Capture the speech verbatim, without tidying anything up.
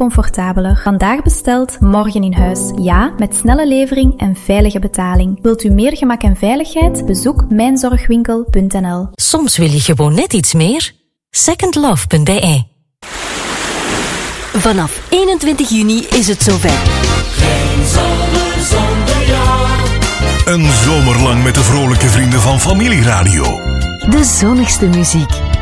comfortabeler. Vandaag besteld, morgen in huis. Ja, met snelle levering en veilige betaling. Wilt u meer gemak en veiligheid? Bezoek mijnzorgwinkel punt n l. Soms wil je gewoon net iets meer. second love punt b e. Vanaf eenentwintig juni is het zover. Geen zomer zonder jou. Een zomer lang met de vrolijke vrienden van Familieradio. De zonnigste muziek.